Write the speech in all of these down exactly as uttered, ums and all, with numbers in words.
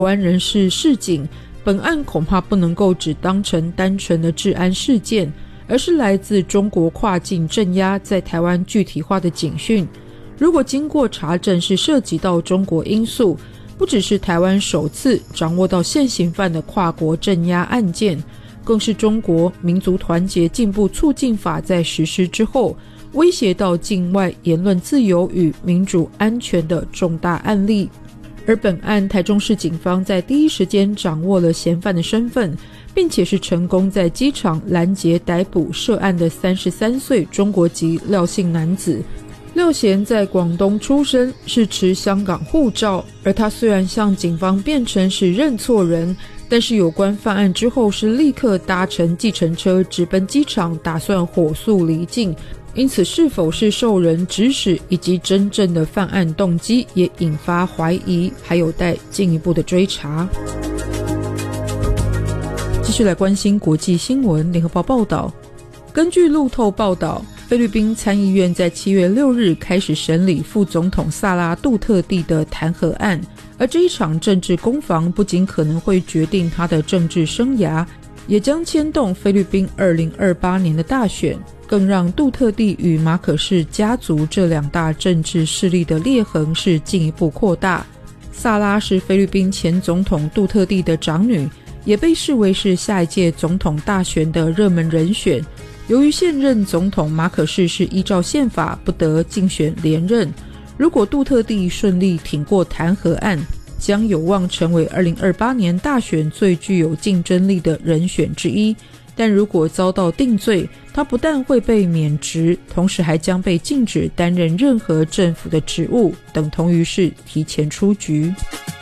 湾人士示警，本案恐怕不能够只当成单纯的治安事件，而是来自中国跨境镇压在台湾具体化的警讯。如果经过查证是涉及到中国因素，不只是台湾首次掌握到现行犯的跨国镇压案件，更是中国民族团结进步促进法在实施之后威胁到境外言论自由与民主安全的重大案例。而本案台中市警方在第一时间掌握了嫌犯的身份，并且是成功在机场拦截逮捕涉案的三十三岁中国籍廖姓男子。廖贤在广东出生，是持香港护照，而他虽然向警方辩称是认错人，但是有关犯案之后是立刻搭乘计程车直奔机场，打算火速离境，因此是否是受人指使以及真正的犯案动机也引发怀疑，还有待进一步的追查。继续来关心国际新闻，联合报报道，根据路透报道，菲律宾参议院在七月六日开始审理副总统萨拉杜特地的弹劾案，而这一场政治攻防不仅可能会决定他的政治生涯，也将牵动菲律宾二零二八年的大选，更让杜特地与马可仕家族这两大政治势力的裂痕是进一步扩大。萨拉是菲律宾前总统杜特地的长女，也被视为是下一届总统大选的热门人选。由于现任总统马可仕是依照宪法不得竞选连任，如果杜特地顺利挺过弹劾案，将有望成为二零二八年大选最具有竞争力的人选之一。但如果遭到定罪，他不但会被免职，同时还将被禁止担任任何政府的职务，等同于是提前出局。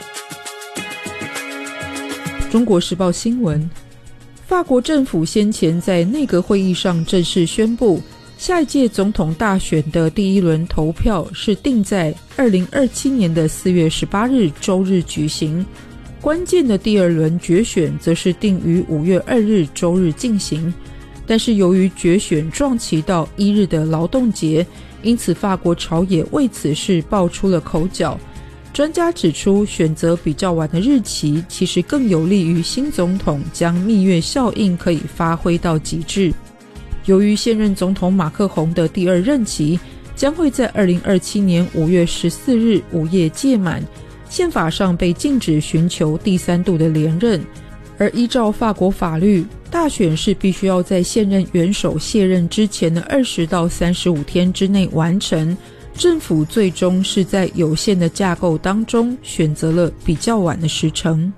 中国时报新闻，法国政府先前在内阁会议上正式宣布，下一届总统大选的第一轮投票是定在二零二七年的四月十八日周日举行，关键的第二轮决选则是定于五月二日周日进行。但是由于决选撞期到一日的劳动节，因此法国朝野为此事爆出了口角。专家指出，选择比较晚的日期其实更有利于新总统将蜜月效应可以发挥到极致。由于现任总统马克宏的第二任期将会在二零二七年五月十四日午夜届满，宪法上被禁止寻求第三度的连任，而依照法国法律，大选是必须要在现任元首卸任之前的二十到三十五天之内完成。政府最终是在有限的架构当中选择了比较晚的时程。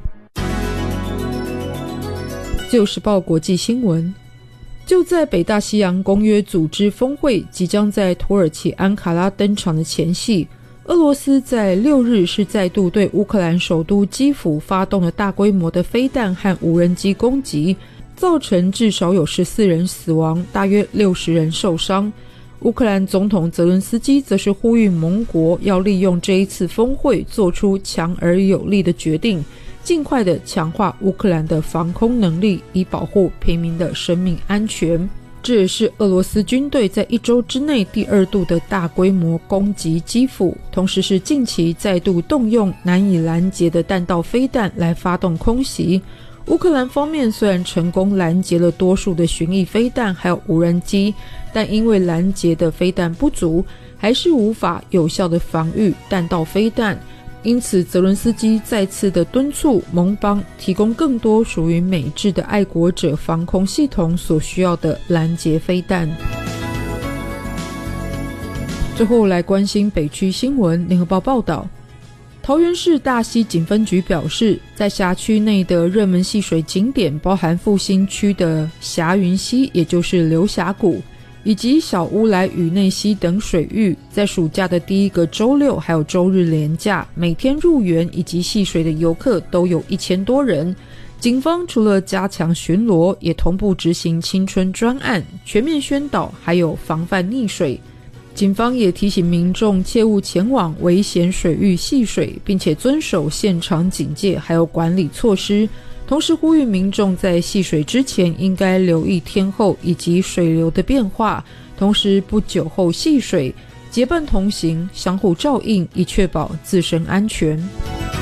自由时报国际新闻，就在北大西洋公约组织峰会即将在土耳其安卡拉登场的前夕，俄罗斯在六日是再度对乌克兰首都基辅发动了大规模的飞弹和无人机攻击，造成至少有十四人死亡，大约六十人受伤。乌克兰总统泽伦斯基则是呼吁盟国要利用这一次峰会做出强而有力的决定，尽快的强化乌克兰的防空能力，以保护平民的生命安全。这也是俄罗斯军队在一周之内第二度的大规模攻击基辅，同时是近期再度动用难以拦截的弹道飞弹来发动空袭。乌克兰方面虽然成功拦截了多数的巡弋飞弹还有无人机，但因为拦截的飞弹不足，还是无法有效的防御弹道飞弹。因此泽伦斯基再次的敦促盟邦提供更多属于美制的爱国者防空系统所需要的拦截飞弹。最后来关心北区新闻，联合报报道，桃园市大溪警分局表示，在辖区内的热门戏水景点包含复兴区的霞云溪，也就是流峡谷，以及小乌来屿内溪等水域，在暑假的第一个周六还有周日连假，每天入园以及戏水的游客都有一千多人。警方除了加强巡逻，也同步执行青春专案，全面宣导还有防范溺水。警方也提醒民众切勿前往危险水域戏水，并且遵守现场警戒还有管理措施，同时呼吁民众在戏水之前应该留意天候以及水流的变化，同时不酒后戏水，结伴同行，相互照应，以确保自身安全。